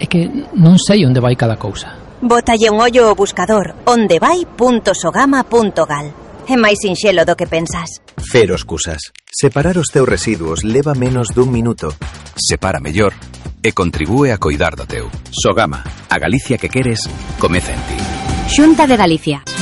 É que non sei onde vai cada cousa. Botalle un ollo ao buscador ondevai.sogama.gal. É máis sinxelo do que pensas. Cero excusas. Separar os teus residuos leva menos dun minuto. Separa mellor e contribúe a coidar do teu. Sogama, a Galicia que queres, comeza en ti. Xunta de Galicia.